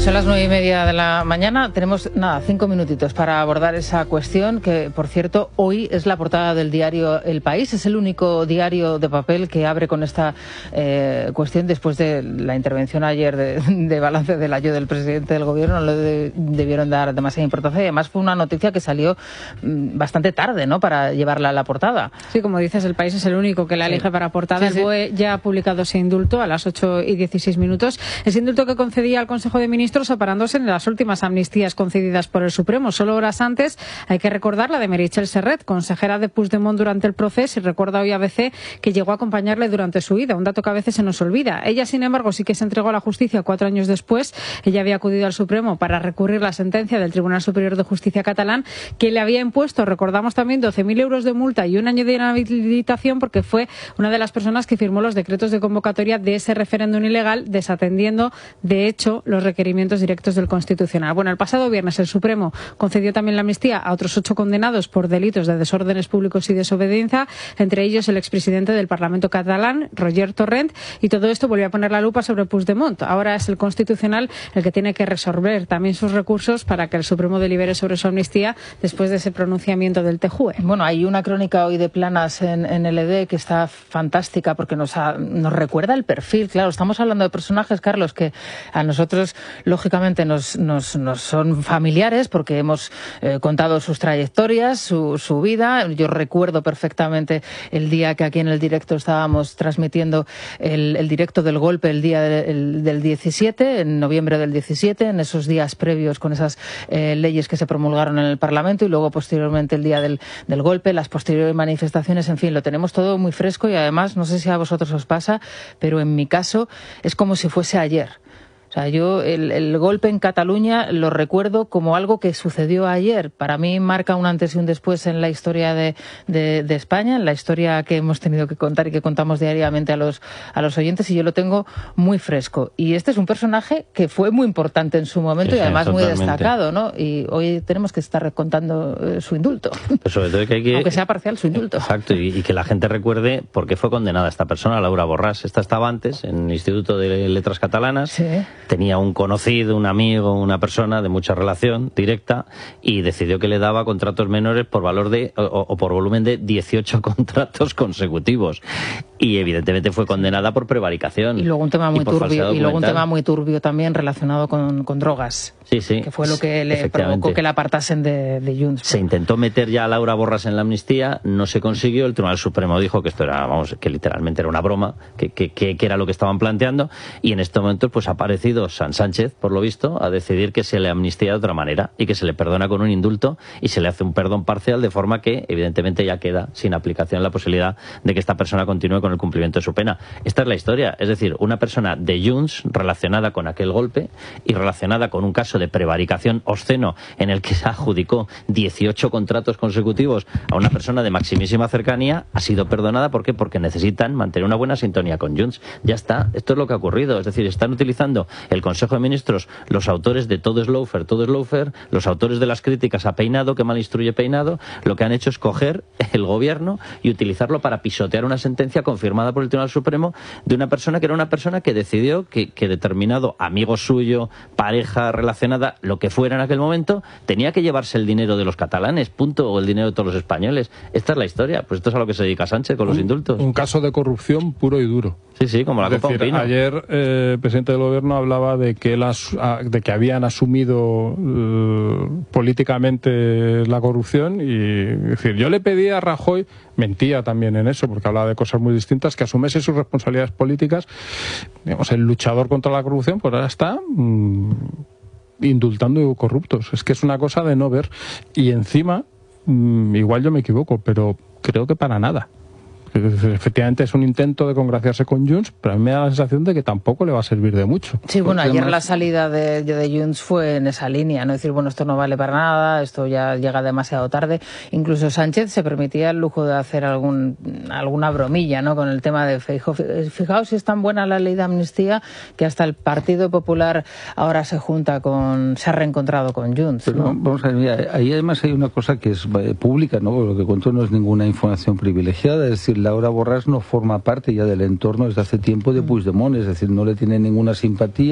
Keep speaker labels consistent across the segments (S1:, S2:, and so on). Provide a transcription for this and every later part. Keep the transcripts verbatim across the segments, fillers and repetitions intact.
S1: Son las nueve y media de la mañana. Tenemos, nada, cinco minutitos para abordar esa cuestión que, por cierto, hoy es la portada del diario El País. Es el único diario de papel que abre con esta eh, cuestión después de la intervención ayer de, de balance del año del presidente del gobierno. No le de, debieron dar demasiada importancia y además fue una noticia que salió mmm, bastante tarde, ¿no?, para llevarla a la portada.
S2: Sí, como dices, El País es el único que la elige sí. para portada. Sí, sí. El B O E ya ha publicado ese indulto a las ocho y dieciséis minutos. Ese indulto que concedía al Consejo de Ministros separándose en las últimas amnistías concedidas por el Supremo. Solo horas antes hay que recordar la de Meritxell Serret, consejera de Puigdemont durante el proceso, y recuerda hoy a A B C que llegó a acompañarle durante su huida, un dato que a veces se nos olvida. Ella, sin embargo, sí que se entregó a la justicia cuatro años después. Ella había acudido al Supremo para recurrir la sentencia del Tribunal Superior de Justicia catalán, que le había impuesto, recordamos también, doce mil euros de multa y un año de inhabilitación porque fue una de las personas que firmó los decretos de convocatoria de ese referéndum ilegal, desatendiendo, de hecho, los requerimientos directos del Constitucional. Bueno, el pasado viernes el Supremo concedió también la amnistía a otros ocho condenados por delitos de desórdenes públicos y desobediencia, entre ellos el expresidente del Parlamento catalán, Roger Torrent, y todo esto volvió a poner la lupa sobre Puigdemont. Ahora es el Constitucional el que tiene que resolver también sus recursos para que el Supremo delibere sobre su amnistía después de ese pronunciamiento del T J U E.
S1: Bueno, hay una crónica hoy de Planas en, en L E D que está fantástica porque nos, ha, nos recuerda el perfil. Claro, estamos hablando de personajes, Carlos, que a nosotros lógicamente nos, nos, nos son familiares porque hemos eh, contado sus trayectorias, su, su vida. Yo recuerdo perfectamente el día que aquí en el directo estábamos transmitiendo el, el directo del golpe, el día de, el, del diecisiete, en noviembre del diecisiete, en esos días previos con esas eh, leyes que se promulgaron en el Parlamento y luego posteriormente el día del, del golpe, las posteriores manifestaciones, en fin, lo tenemos todo muy fresco y además, no sé si a vosotros os pasa, pero en mi caso es como si fuese ayer. O sea, yo el, el golpe en Cataluña lo recuerdo como algo que sucedió ayer. Para mí marca un antes y un después en la historia de, de, de España, en la historia que hemos tenido que contar y que contamos diariamente a los, a los oyentes, y yo lo tengo muy fresco. Y este es un personaje que fue muy importante en su momento sí, y además totalmente. Muy destacado, ¿no? Y hoy tenemos que estar contando eh, su indulto.
S3: Pero sobre todo que hay que...
S1: Aunque sea parcial, su indulto.
S3: Exacto, y, y que la gente recuerde por qué fue condenada esta persona, Laura Borràs. Esta estaba antes en el Instituto de Letras Catalanas.
S1: Sí.
S3: Tenía un conocido, un amigo, una persona de mucha relación directa y decidió que le daba contratos menores por valor de o, o por volumen de dieciocho contratos consecutivos y evidentemente fue condenada por prevaricación.
S1: Y luego un tema muy turbio y luego un tema muy turbio también relacionado con, con drogas.
S3: Sí, sí.
S1: Que fue lo que le provocó que la apartasen de, de Junts.
S3: Se intentó meter ya a Laura Borràs en la amnistía, no se consiguió. El Tribunal Supremo dijo que esto era, vamos, que literalmente era una broma, que, que, que, que era lo que estaban planteando. Y en este momento, pues ha aparecido San Sánchez, por lo visto, a decidir que se le amnistía de otra manera y que se le perdona con un indulto y se le hace un perdón parcial, de forma que, evidentemente, ya queda sin aplicación la posibilidad de que esta persona continúe con el cumplimiento de su pena. Esta es la historia. Es decir, una persona de Junts relacionada con aquel golpe y relacionada con un caso de prevaricación obsceno en el que se adjudicó dieciocho contratos consecutivos a una persona de maximísima cercanía, ha sido perdonada. ¿Por qué? Porque necesitan mantener una buena sintonía con Junts. Ya está. Esto es lo que ha ocurrido. Es decir, están utilizando el Consejo de Ministros, los autores de todo es lawfare, todo es lawfare, los autores de las críticas a Peinado, que mal instruye Peinado, lo que han hecho es coger el gobierno y utilizarlo para pisotear una sentencia confirmada por el Tribunal Supremo de una persona que era una persona que decidió que, que determinado amigo suyo, pareja relacionada, lo que fuera en aquel momento, tenía que llevarse el dinero de los catalanes, punto, o el dinero de todos los españoles. Esta es la historia. Pues esto es a lo que se dedica Sánchez con los
S4: un,
S3: indultos.
S4: Un caso de corrupción puro y duro.
S3: Sí, sí, como la
S4: es
S3: Copa
S4: decir,
S3: Pino.
S4: Ayer eh, el presidente del gobierno hablaba de que, él as, de que habían asumido eh, políticamente la corrupción y es decir, yo le pedí a Rajoy, mentía también en eso porque hablaba de cosas muy distintas, que asumiese sus responsabilidades políticas. Digamos, el luchador contra la corrupción pues ahora está mmm, indultando corruptos. Es que es una cosa de no ver. Y encima, mmm, igual yo me equivoco, pero creo que para nada. Efectivamente es un intento de congraciarse con Junts, pero a mí me da la sensación de que tampoco le va a servir de mucho.
S1: Sí, bueno, ayer la salida de, de Junts fue en esa línea, no decir, bueno, esto no vale para nada, esto ya llega demasiado tarde. Incluso Sánchez se permitía el lujo de hacer algún alguna bromilla, ¿no?, con el tema de Feijóo. Fijaos si es tan buena la ley de amnistía que hasta el Partido Popular ahora se junta con, se ha reencontrado con Junts, ¿no?
S5: Pero, vamos a ver, mira, ahí además hay una cosa que es pública, ¿no? Lo que cuento no es ninguna información privilegiada, es decir, Laura Borràs no forma parte ya del entorno desde hace tiempo de Puigdemont, es decir, no le tiene ninguna simpatía,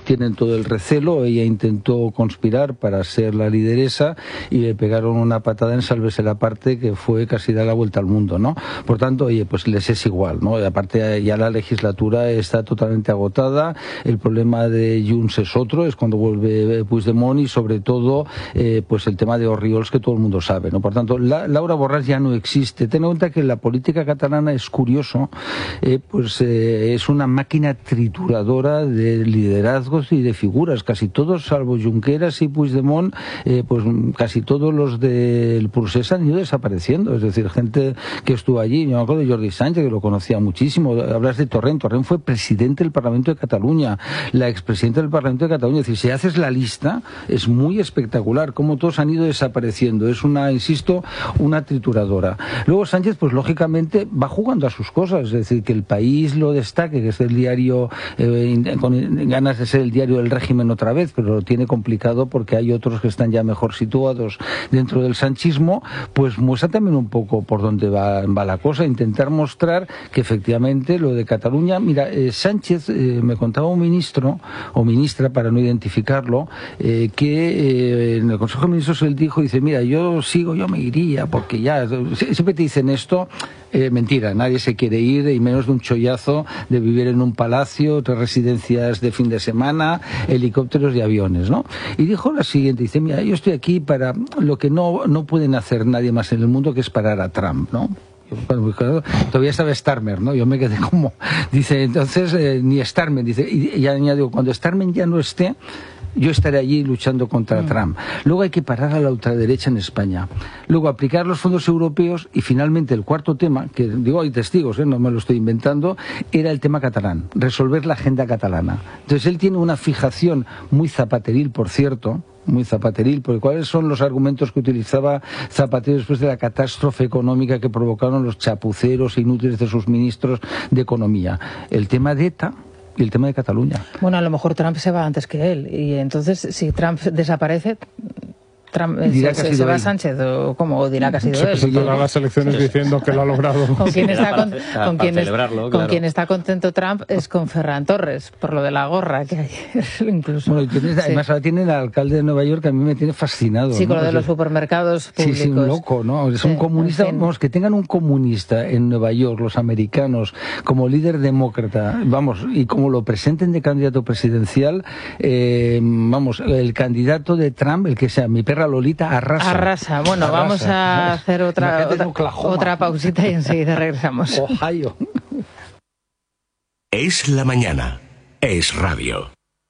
S5: tienen todo el recelo. Ella intentó conspirar para ser la lideresa y le pegaron una patada en sálvese la parte que fue casi dar la vuelta al mundo, ¿no? Por tanto, oye, pues les es igual, ¿no? Y aparte ya la legislatura está totalmente agotada. El problema de Junts es otro, es cuando vuelve Puigdemont y sobre todo eh, pues el tema de Orriols que todo el mundo sabe, ¿no? Por tanto, la, Laura Borràs ya no existe. Ten en cuenta que la política catalana es curioso, eh, pues eh, es una máquina trituradora de liderazgos y de figuras. Casi todos, salvo Junqueras y Puigdemont, eh, pues casi todos los del Procés han ido desapareciendo. Es decir, gente que estuvo allí. Yo me acuerdo de Jordi Sánchez, que lo conocía muchísimo. Hablas de Torrent. Torrent fue presidente del Parlamento de Cataluña, la expresidenta del Parlamento de Cataluña. Es decir, si haces la lista, es muy espectacular cómo todos han ido desapareciendo. Es una, insisto, una trituradora. Luego Sánchez, pues lógicamente, va jugando a sus cosas. Es decir, que el País lo destaque, que es el diario, eh, con ganas de ser el diario del régimen otra vez, pero lo tiene complicado porque hay otros que están ya mejor situados dentro del sanchismo, pues muestra también un poco por dónde va, va la cosa, intentar mostrar que efectivamente lo de Cataluña, mira, eh, Sánchez, eh, me contaba un ministro, o ministra para no identificarlo, eh, que eh, en el Consejo de Ministros él dijo, dice, mira, yo sigo, yo me iría, porque ya, siempre te dicen esto, eh, mentira, nadie se quiere ir, y menos de un chollazo de vivir en un palacio, tres residencias de fin de semana, helicópteros y aviones, ¿no? Y dijo la siguiente, dice, mira, yo estoy aquí para lo que no, no pueden hacer nadie más en el mundo, que es parar a Trump, ¿no? Todavía estaba Starmer, ¿no? Yo me quedé como, dice, entonces, eh, ni Starmer, dice, y, y añadió, cuando Starmer ya no esté, yo estaré allí luchando contra mm. Trump. Luego hay que parar a la ultraderecha en España. Luego aplicar los fondos europeos y finalmente el cuarto tema, que digo, hay testigos, ¿eh? No me lo estoy inventando, era el tema catalán, resolver la agenda catalana. Entonces él tiene una fijación muy zapateril, por cierto, muy zapateril, porque ¿cuáles son los argumentos que utilizaba Zapatero después de la catástrofe económica que provocaron los chapuceros inútiles de sus ministros de Economía? El tema de ETA y el tema de Cataluña.
S1: Bueno, a lo mejor Trump se va antes que él, y entonces si Trump desaparece, Trump, dirá se, que ha sido se va él. Sánchez, o cómo, o dirá que ha sido
S4: se
S1: él.
S4: Se presentará a las elecciones diciendo que lo ha logrado.
S1: Con quien está, con, con quien es, claro. Con quien está contento Trump es con Ferran Torres, por lo de la gorra que hay incluso.
S5: Bueno, tienes, sí. Además ahora tiene el alcalde de Nueva York, que a mí me tiene fascinado.
S1: Sí,
S5: ¿no?
S1: con lo de los supermercados públicos.
S5: Sí, sí, un loco, ¿no? Es sí, un comunista, en fin. Vamos, que tengan un comunista en Nueva York, los americanos, como líder demócrata, vamos, y como lo presenten de candidato presidencial, eh, vamos, el candidato de Trump, el que sea, mi perra Lolita, arrasa.
S1: Arrasa. Bueno, arrasa. Vamos a hacer otra, otra, otra pausita y enseguida regresamos.
S5: Ohio.
S6: Es la mañana. Es radio.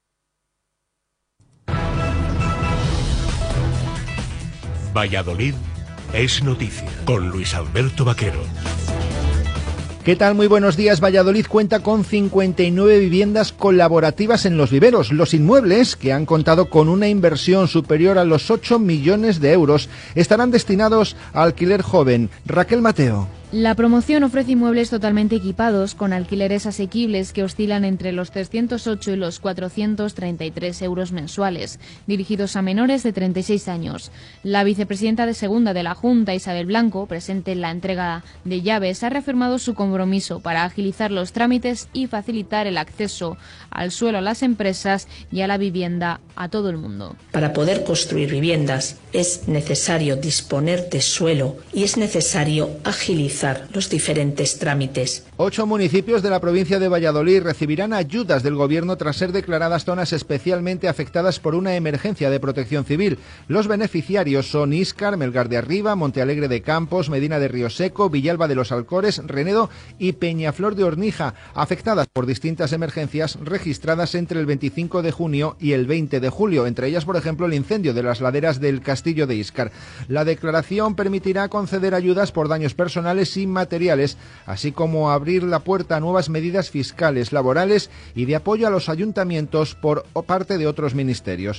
S6: Valladolid es noticia con Luis Alberto Vaquero.
S7: ¿Qué tal? Muy buenos días. Valladolid cuenta con cincuenta y nueve viviendas colaborativas en Los Viveros. Los inmuebles, que han contado con una inversión superior a los ocho millones de euros, estarán destinados a alquiler joven. Raquel Mateo.
S8: La promoción ofrece inmuebles totalmente equipados, con alquileres asequibles que oscilan entre los trescientos ocho y los cuatrocientos treinta y tres euros mensuales, dirigidos a menores de treinta y seis años. La vicepresidenta de segunda de la Junta, Isabel Blanco, presente en la entrega de llaves, ha reafirmado su compromiso para agilizar los trámites y facilitar el acceso al suelo a las empresas y a la vivienda a todo el mundo.
S9: Para poder construir viviendas es necesario disponer de suelo y es necesario agilizar los diferentes trámites.
S7: Ocho municipios de la provincia de Valladolid recibirán ayudas del gobierno tras ser declaradas zonas especialmente afectadas por una emergencia de protección civil. Los beneficiarios son Íscar, Melgar de Arriba, Montealegre de Campos, Medina de Río Seco, Villalba de los Alcores, Renedo y Peñaflor de Ornija, afectadas por distintas emergencias registradas entre el veinticinco de junio y el veinte de julio, entre ellas, por ejemplo, el incendio de las laderas del Castillo de Íscar. La declaración permitirá conceder ayudas por daños personales y materiales, así como abrir la puerta a nuevas medidas fiscales, laborales y de apoyo a los ayuntamientos por parte de otros ministerios.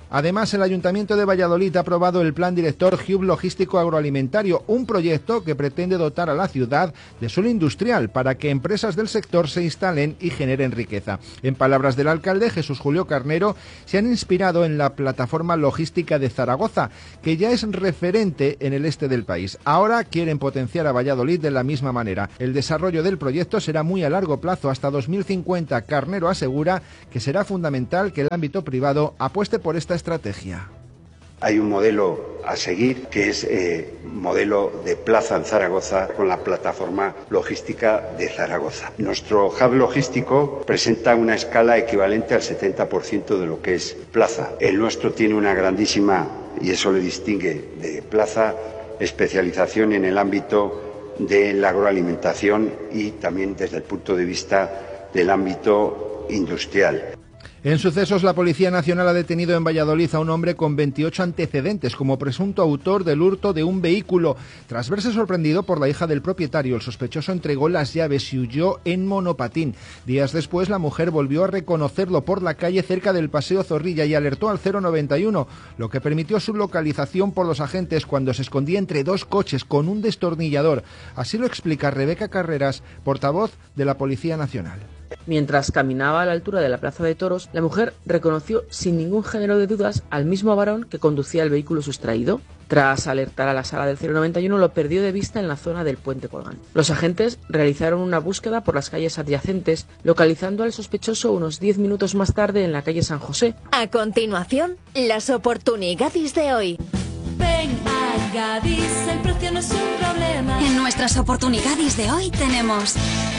S7: Además, el Ayuntamiento de Valladolid ha aprobado el Plan Director Hub Logístico Agroalimentario, un proyecto que pretende dotar a la ciudad de suelo industrial para que empresas del sector se instalen y generen riqueza. En palabras del alcalde, Jesús Julio Carnero, se han inspirado en la plataforma logística de Zaragoza, que ya es referente en el este del país. Ahora quieren potenciar a Valladolid de la misma manera. El desarrollo del proyecto será muy a largo plazo, hasta dos mil cincuenta. Carnero asegura que será fundamental que el ámbito privado apueste por esta estrategia.
S10: Hay un modelo a seguir que es eh, modelo de plaza en Zaragoza con la plataforma logística de Zaragoza. Nuestro hub logístico presenta una escala equivalente al setenta por ciento de lo que es plaza. El nuestro tiene una grandísima, y eso le distingue de plaza, especialización en el ámbito de la agroalimentación y también desde el punto de vista del ámbito industrial.
S7: En sucesos, la Policía Nacional ha detenido en Valladolid a un hombre con veintiocho antecedentes como presunto autor del hurto de un vehículo. Tras verse sorprendido por la hija del propietario, el sospechoso entregó las llaves y huyó en monopatín. Días después, la mujer volvió a reconocerlo por la calle cerca del Paseo Zorrilla y alertó al cero noventa y uno, lo que permitió su localización por los agentes cuando se escondía entre dos coches con un destornillador. Así lo explica Rebeca Carreras, portavoz de la Policía Nacional.
S11: Mientras caminaba a la altura de la Plaza de Toros, la mujer reconoció sin ningún género de dudas al mismo varón que conducía el vehículo sustraído. Tras alertar a la sala del cero noventa y uno, lo perdió de vista en la zona del Puente Colgán. Los agentes realizaron una búsqueda por las calles adyacentes, localizando al sospechoso unos diez minutos más tarde en la calle San José.
S12: A continuación, las oportunidades de hoy.
S13: Ven a Gadis, el precio no es un problema.
S12: En nuestras oportunidades de hoy tenemos...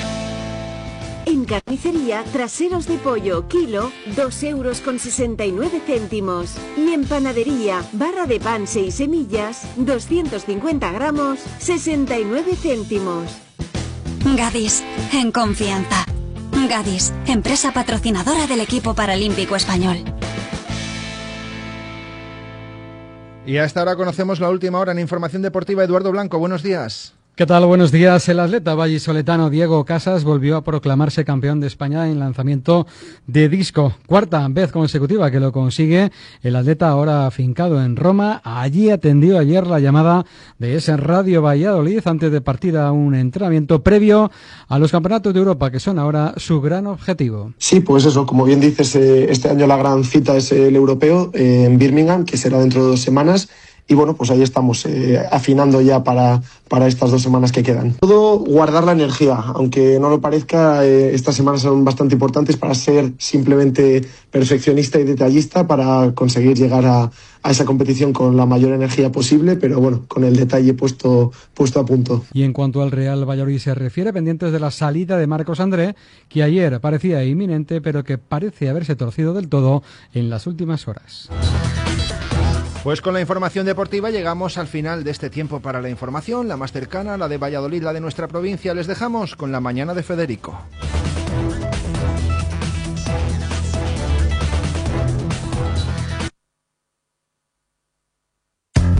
S12: En carnicería, traseros de pollo, kilo, dos euros con sesenta y nueve céntimos. Y en panadería, barra de pan seis semillas, doscientos cincuenta gramos, sesenta y nueve céntimos.
S14: Gadis, en confianza. Gadis, empresa patrocinadora del equipo paralímpico español.
S7: Y a esta hora conocemos la última hora en Información Deportiva. Eduardo Blanco, buenos días.
S15: ¿Qué tal? Buenos días. El atleta vallisoletano Diego Casas volvió a proclamarse campeón de España en lanzamiento de disco. Cuarta vez consecutiva que lo consigue. El atleta, ahora afincado en Roma, allí atendió ayer la llamada de ese Radio Valladolid antes de partir a un entrenamiento previo a los campeonatos de Europa, que son ahora su gran objetivo.
S16: Sí, pues eso, como bien dices, este año la gran cita es el europeo en Birmingham, que será dentro de dos semanas. Y bueno, pues ahí estamos eh, afinando ya para, para estas dos semanas que quedan. Todo guardar la energía, aunque no lo parezca, eh, estas semanas son bastante importantes para ser simplemente perfeccionista y detallista, para conseguir llegar a, a esa competición con la mayor energía posible, pero bueno, con el detalle puesto, puesto a punto.
S15: Y en cuanto al Real Valladolid se refiere, pendientes de la salida de Marcos André, que ayer parecía inminente, pero que parece haberse torcido del todo en las últimas horas.
S7: Pues con la información deportiva llegamos al final de este tiempo para la información, la más cercana, la de Valladolid, la de nuestra provincia. Les dejamos con la mañana de Federico.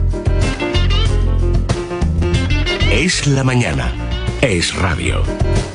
S6: Es la mañana. Es radio.